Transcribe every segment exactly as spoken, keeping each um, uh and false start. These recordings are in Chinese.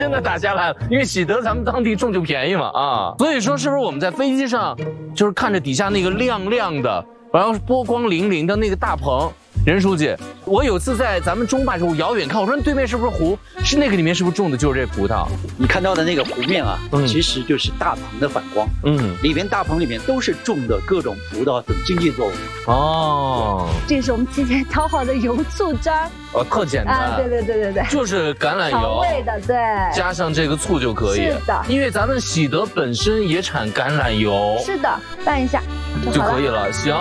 真的打下来了，因为喜得咱们当地种就便宜嘛啊，所以说是不是我们在飞机上就是看着底下那个亮亮的，然后波光粼粼的那个大棚。任书记，我有次在咱们中坝时候遥远看，我说对面是不是湖？是那个里面是不是种的就是这葡萄？ 你看到的那个湖面啊，嗯、其实就是大棚的反光。嗯，里边大棚里面都是种的各种葡萄等经济作物。 哦， 这是我们提前调好的油醋汁儿。 哦，特简单。 啊，对对对对对， 就是橄榄油， 调味的，对， 加上这个醋就可以。 是的， 因为咱们喜得本身也产橄榄油。 是的，拌一下就可以了。行。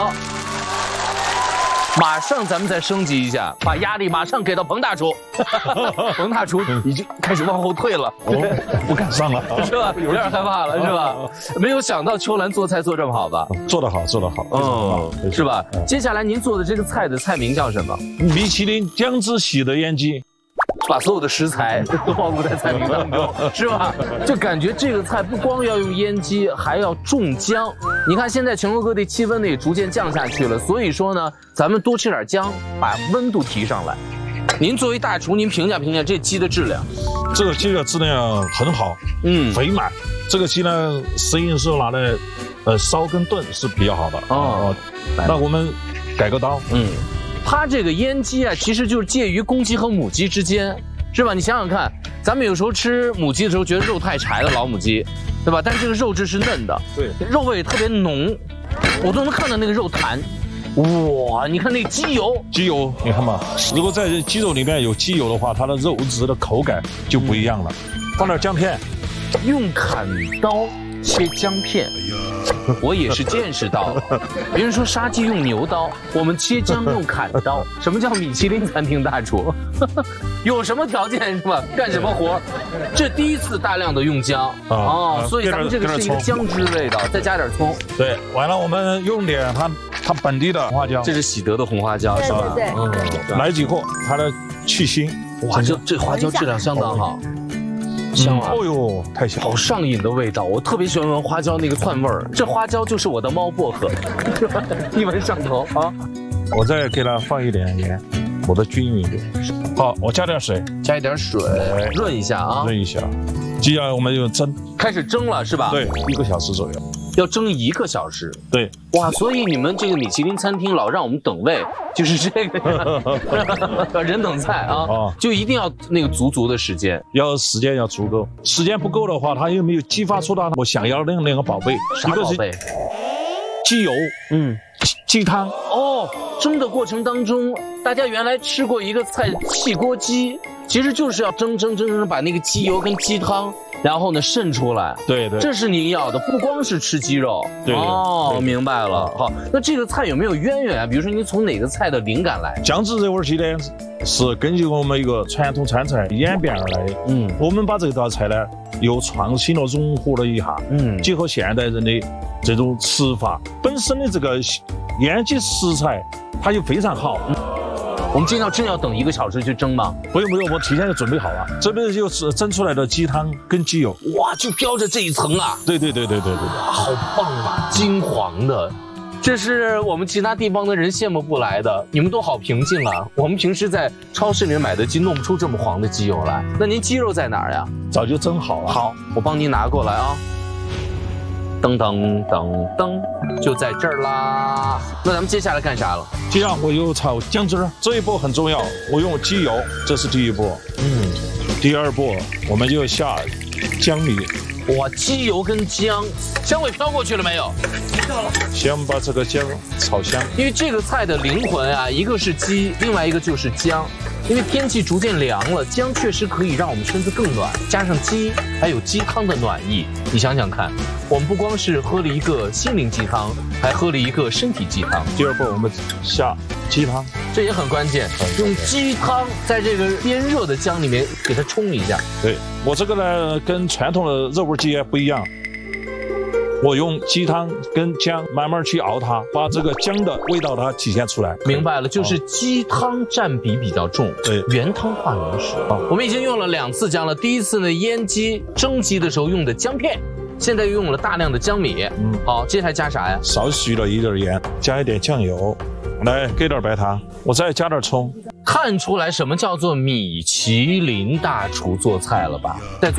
马上咱们再升级一下，把压力马上给到彭大厨。彭大厨已经开始往后退了， 哦、不敢上了， 是吧？有点害怕了，是吧？没有想到秋兰做菜做这么好吧？ 做得好，做得好， 嗯，是吧？接下来您做的这个菜的菜名叫什么？ 米其林姜汁喜得烟鸡。 把所有的食材都暴露在菜名当中，是吧？就感觉这个菜不光要用烟鸡，还要种姜。你看现在全国各地气温呢也逐渐降下去了，所以说呢，咱们多吃点姜，把温度提上来。您作为大厨，您评价评价这鸡的质量？ 这个鸡的质量很好，嗯，肥满。这个鸡呢，实验室拿来，呃，烧跟炖是比较好的哦。那我们改个刀，嗯。 它这个烟鸡啊，其实就是介于公鸡和母鸡之间，是吧？你想想看，咱们有时候吃母鸡的时候，觉得肉太柴了，老母鸡，对吧？但这个肉质是嫩的， 对， 肉味特别浓，我都能看到那个肉弹。哇，你看那鸡油， 鸡油，你看嘛，如果在鸡肉里面有鸡油的话，它的肉质的口感就不一样了。放点姜片， 用砍刀切姜片。我也是见识到了，别人说杀鸡用牛刀，我们切姜用砍刀。什么叫米其林餐厅大厨？有什么条件是吧？干什么活？这第一次大量的用姜啊、哦，所以咱们这个是一个姜汁味道，再加点葱。 对，完了我们用点它它本地的红花椒， 这是喜得的红花椒是吧？ 对对对，嗯，来几个它的去腥。 哇，这这花椒质量相当好。香啊！ 哦呦，太香， 好上瘾的味道，我特别喜欢闻花椒那个窜味儿。这花椒就是我的猫薄荷，一闻上头啊！ 我再给它放一点盐，抹得均匀一点。好，我加点水， 加一点水，润一下啊， 润一下。接下来我们就蒸， 开始蒸了是吧？ 对，一个小时左右。 要蒸一个小时。 对， 哇，所以你们这个米其林餐厅老让我们等位，就是这个人等菜啊，哦、就一定要那个足足的时间， 要时间要足够，时间不够的话，它又没有激发出它我想要的那个宝贝。 啥宝贝？ 鸡油，嗯，鸡汤。 哦，蒸的过程当中，大家原来吃过一个菜汽锅鸡，其实就是要蒸蒸蒸蒸把那个鸡油跟鸡汤。然后呢，渗出来， 对对， 这是您要的，不光是吃鸡肉， 对哦，明白了。好，那这个菜有没有渊源啊？比如说，您从哪个菜的灵感来？ 姜汁这味鸡呢，是根据我们一个传统川菜演变而来的。嗯，我们把这道菜呢，又创新了融合了一下，嗯，结合现代人的这种吃法，本身的这个烟鸡食材，它就非常好。嗯， 我们今天要真要等一个小时去蒸吗？ 不用不用，我提前就准备好了。这边就是蒸出来的鸡汤跟鸡油， 哇，就标着这一层啊！ 对对对对对对对， 好棒啊，金黄的，这是我们其他地方的人羡慕不来的。你们都好平静啊！我们平时在超市里面买的鸡弄不出这么黄的鸡油来。那您鸡肉在哪儿呀？ 早就蒸好了。 好，我帮您拿过来啊。噔噔噔噔，就在这儿啦。那咱们接下来干啥了？ 接下来我又炒姜汁儿，这一步很重要。我用鸡油，这是第一步。嗯，第二步我们就下姜米。 哇，鸡油跟姜，香味飘过去了没有？到了。 先把这个姜炒香。 因为这个菜的灵魂啊，一个是鸡，另外一个就是姜。因为天气逐渐凉了，姜确实可以让我们身子更暖，加上鸡还有鸡汤的暖意，你想想看，我们不光是喝了一个心灵鸡汤，还喝了一个身体鸡汤。 第二步我们下鸡汤， 这也很关键，用鸡汤在这个边热的姜里面给它冲一下。 对，我这个呢跟传统的肉味鸡不一样。我用鸡汤跟姜慢慢去熬它，把这个姜的味道它体现出来。 明白了，就是鸡汤占比比较重， 对， 原汤化原食。哦，我们已经用了两次姜了，第一次呢腌鸡蒸鸡的时候用的姜片，现在又用了大量的姜米。嗯，好，接下来加啥呀？ 少许了一点盐，加一点酱油，来给点白糖，我再加点葱。 看出来什么叫做米其林大厨做菜了吧？在